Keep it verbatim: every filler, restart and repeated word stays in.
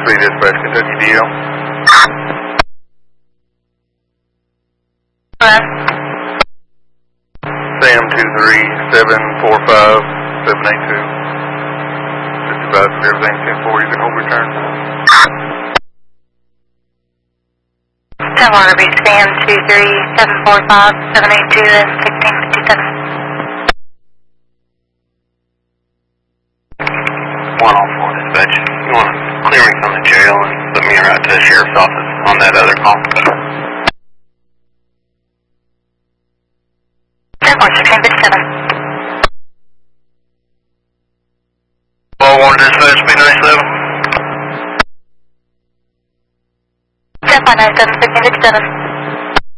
three dispatch, Kentucky D L. Hello? Sam two three seven four five seven eight two. Just advise if everything ten four, you can hold return. ten one, repeat Sam two three seven four five seven eight two and sixteen fifty-seven. one oh four dispatch. You want clearance on the jail and put me right to the sheriff's office on that other call? ten one, sixteen fifty-seven. four one dispatch, B ninety-seven. ten five nine seven, sixteen fifty-seven.